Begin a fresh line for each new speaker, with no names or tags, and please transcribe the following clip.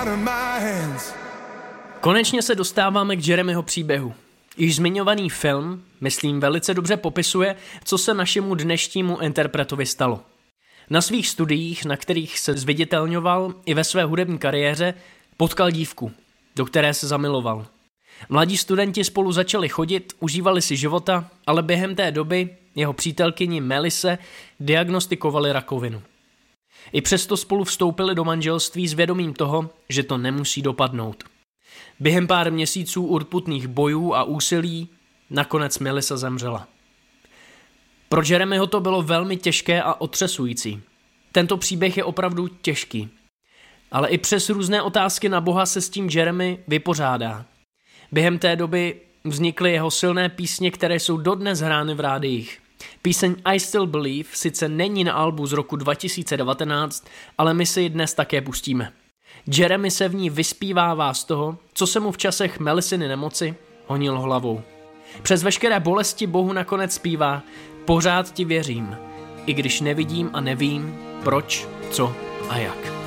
Konečně se dostáváme k Jeremyho příběhu. Již zmiňovaný film, myslím, velice dobře popisuje, co se našemu dnešnímu interpretovi stalo. Na svých studiích, na kterých se zviditelňoval i ve své hudební kariéře, potkal dívku, do které se zamiloval. Mladí studenti spolu začali chodit, užívali si života, ale během té doby jeho přítelkyni Melisse diagnostikovali rakovinu. I přesto spolu vstoupili do manželství s vědomím toho, že to nemusí dopadnout. Během pár měsíců urputných bojů a úsilí nakonec Melissa zemřela. Pro Jeremyho to bylo velmi těžké a otřesující. Tento příběh je opravdu těžký. Ale i přes různé otázky na Boha se s tím Jeremy vypořádá. Během té doby vznikly jeho silné písně, které jsou dodnes hrány v rádiích. Píseň I Still Believe sice není na albu z roku 2019, ale my si ji dnes také pustíme. Jeremy se v ní vyspívává z toho, co se mu v časech Melissiny nemoci honilo hlavou. Přes veškeré bolesti Bohu nakonec zpívá: pořád ti věřím, i když nevidím a nevím, proč, co a jak.